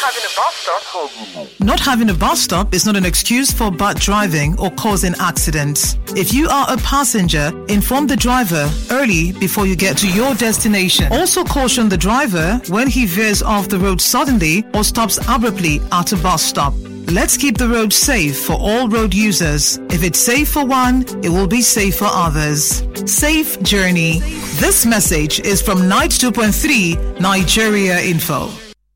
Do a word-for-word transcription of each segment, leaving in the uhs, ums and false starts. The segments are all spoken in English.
having a bus stop. Not having a bus stop is not an excuse for bad driving or causing accidents. If you are a passenger, inform the driver early before you get to your destination. Also caution the driver when he veers off the road suddenly or stops abruptly at a bus stop. Let's keep the road safe for all road users. If it's safe for one, it will be safe for others. Safe journey. This message is from Night two point three Nigeria Info.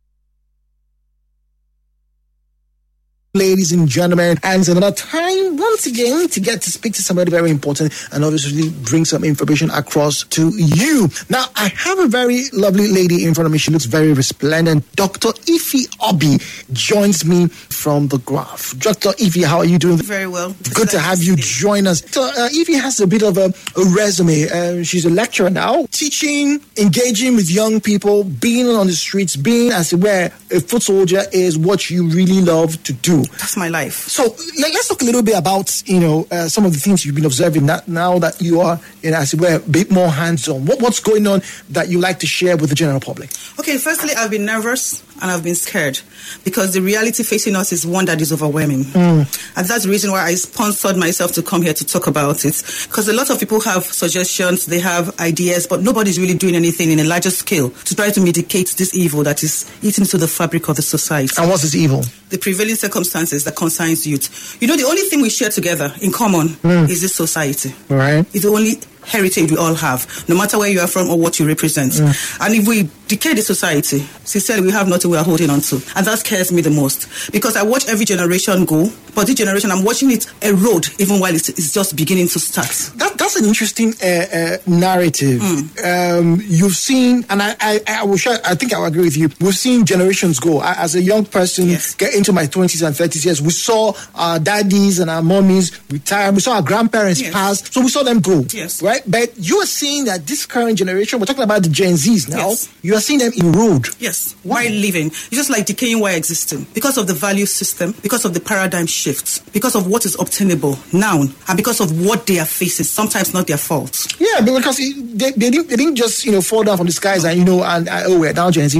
Ladies and gentlemen, and it's another time once again to get to speak to somebody very important and obviously bring some information across to you. Now, I have a very lovely lady in front of me. She looks very resplendent. Doctor Ify Obi joins me from the Graph. Doctor Ify, how are you doing? Very well. Good to have you join us. So, uh, Ify has a bit of a, a resume. Uh, she's a lecturer now, teaching, engaging with young people, being on the streets, being, as it were, a foot soldier is what you really love to do. That's my life. So let, let's talk a little bit about, you know, uh, some of the things you've been observing that now that you are, you know, as it were, a bit more hands-on. What, what's going on that you like to share with the general public? Okay, firstly, I've been nervous and I've been scared because the reality facing us is one that is overwhelming. Mm. And that's the reason why I sponsored myself to come here to talk about it. Because a lot of people have suggestions, they have ideas, but nobody's really doing anything in a larger scale to try to mitigate this evil that is eating into the fabric of the society. And what's this evil? The prevailing circumstances that concerns youth. You know, the only thing we share together in common mm. is this society. Right. It's the only heritage we all have, no matter where you are from or what you represent. Mm. And if we decay the society, sincerely, we have nothing we are holding on to. And that scares me the most. Because I watch every generation go, but this generation, I'm watching it erode even while it's, it's just beginning to start. That, that's an interesting uh, uh, narrative. Mm. Um, you've seen, and I, I, I, will share, I think I will agree with you, we've seen generations go. I, as a young person, yes. get into my twenties and thirties years, we saw our daddies and our mommies retire. We saw our grandparents yes. pass. So we saw them go. Yes. Right? But you are seeing that this current generation, we're talking about the Gen Zs now, yes. you are seeing them erode. Yes. Why living? It's just like decaying while existing. Because of the value system, because of the paradigm shifts, because of what is obtainable now, and because of what they are facing, sometimes not their fault. Yeah, because they, they, didn't, they didn't just, you know, fall down from the skies and, you know, and, uh, oh, we're now Gen Z.